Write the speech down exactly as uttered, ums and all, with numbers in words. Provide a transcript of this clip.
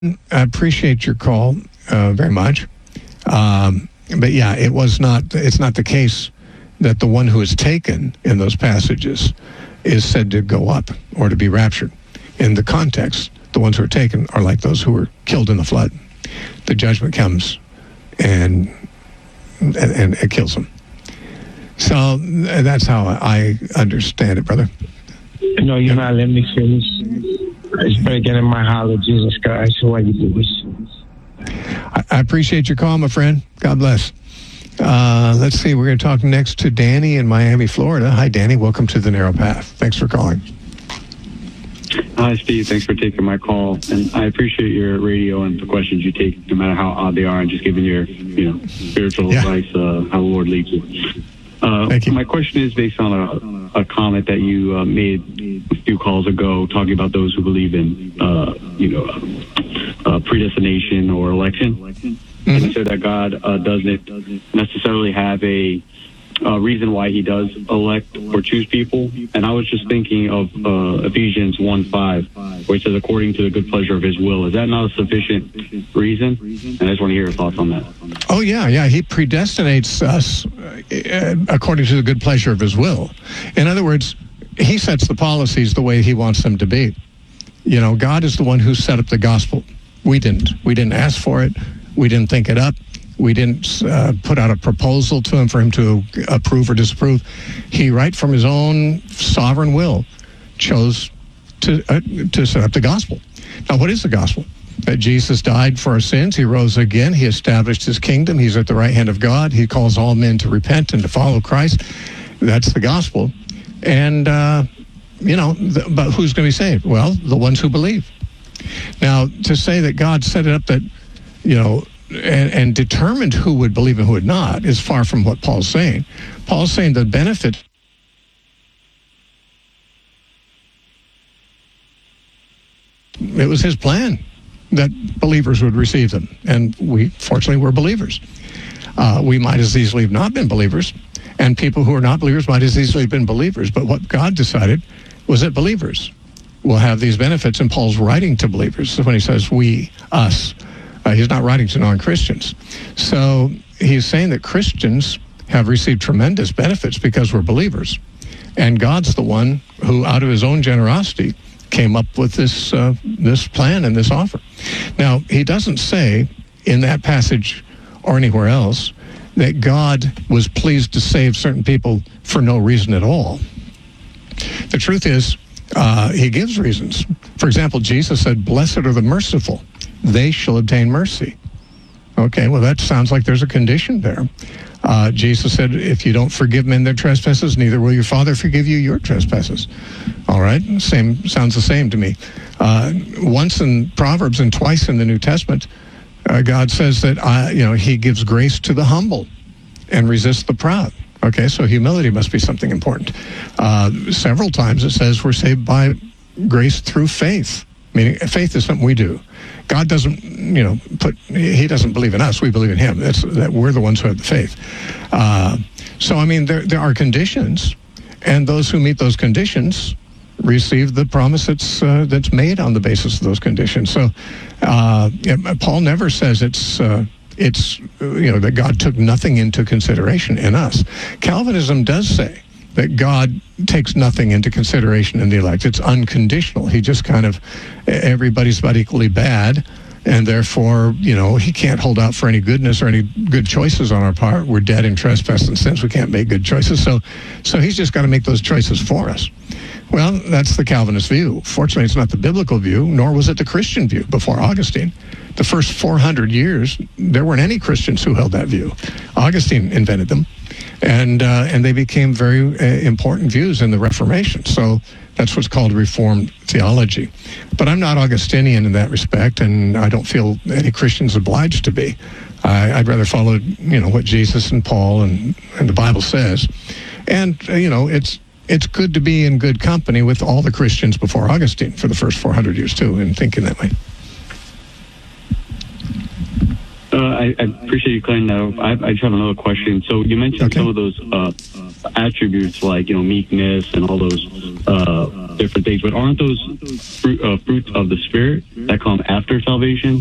I appreciate your call uh, very much. Um, but yeah, it was not, it's not the case that the one who is taken in those passages is said to go up or to be raptured. In the context, the ones who are taken are like those who were killed in the flood. The judgment comes and and, and it kills them. So that's how I understand it, brother. No, you're not letting me finish. It's breaking in my heart, Lord Jesus Christ. Why you do this? I, I appreciate your call, my friend. God bless. Uh, let's see. We're going to talk next to Danny in Miami, Florida. Hi, Danny. Welcome to The Narrow Path. Thanks for calling. Hi, Steve. Thanks for taking my call. And I appreciate your radio and the questions you take, no matter how odd they are, and just giving your, you know, spiritual yeah. advice, uh, how the Lord leads you. Uh, Thank you. My question is based on a, a comment that you uh, made a few calls ago, talking about those who believe in, uh, you know, uh, predestination or election. Mm-hmm. And you said that God uh, doesn't necessarily have a Uh, reason why he does elect or choose people. And I was just thinking of uh, Ephesians one five, where it says, according to the good pleasure of his will. Is that not a sufficient reason? And I just want to hear your thoughts on that. Oh, yeah, yeah. He predestinates us uh, according to the good pleasure of his will. In other words, he sets the policies the way he wants them to be. You know, God is the one who set up the gospel. We didn't. We didn't ask for it. We didn't think it up. We didn't uh, put out a proposal to him for him to approve or disapprove. He, right from his own sovereign will, chose to uh, to set up the gospel. Now, what is the gospel? That Jesus died for our sins. He rose again. He established his kingdom. He's at the right hand of God. He calls all men to repent and to follow Christ. That's the gospel. And, uh, you know, the, but who's going to be saved? Well, the ones who believe. Now, to say that God set it up that, you know, And, and determined who would believe and who would not is far from what Paul's saying. Paul's saying the benefit it was his plan that believers would receive them. And we, fortunately, were believers. Uh, we might as easily have not been believers, and people who are not believers might as easily have been believers. But what God decided was that believers will have these benefits, and Paul's writing to believers. So when he says we, us, Uh, he's not writing to non-Christians. So he's saying that Christians have received tremendous benefits because we're believers. And God's the one who, out of his own generosity, came up with this uh, this plan and this offer. Now, he doesn't say in that passage or anywhere else that God was pleased to save certain people for no reason at all. The truth is, uh, he gives reasons. For example, Jesus said, "Blessed are the merciful. They shall obtain mercy." Okay, well, that sounds like there's a condition there. Uh, Jesus said, if you don't forgive men their trespasses, neither will your Father forgive you your trespasses. All right, same sounds the same to me. Uh, once in Proverbs and twice in the New Testament, uh, God says that, I, you know, he gives grace to the humble and resists the proud. Okay, so humility must be something important. Uh, several times it says we're saved by grace through faith, meaning faith is something we do. God doesn't, you know, put, he doesn't believe in us. We believe in him. That's, that we're the ones who have the faith. Uh, so, I mean, there, there are conditions, and those who meet those conditions receive the promise that's, uh, that's made on the basis of those conditions. So, uh, Paul never says it's, uh, it's, you know, that God took nothing into consideration in us. Calvinism does say that God takes nothing into consideration in the elect. It's unconditional. He just kind of, everybody's about equally bad, and therefore, you know, he can't hold out for any goodness or any good choices on our part. We're dead in trespass and sins. We can't make good choices. So, so he's just got to make those choices for us. Well, that's the Calvinist view. Fortunately, it's not the biblical view, nor was it the Christian view before Augustine. The first four hundred years, there weren't any Christians who held that view. Augustine invented them. And uh, and they became very uh, important views in the Reformation. So that's what's called Reformed theology. But I'm not Augustinian in that respect, and I don't feel any Christian's obliged to be. I, I'd rather follow, you know, what Jesus and Paul and, and the Bible says. And, uh, you know, it's it's good to be in good company with all the Christians before Augustine for the first four hundred years, too, in thinking that way. Uh, I, I appreciate you clearing that up. I, I just have another question. So you mentioned okay. some of those uh, attributes like, you know, meekness and all those uh, different things. But aren't those fruit, uh, fruits of the Spirit that come after salvation?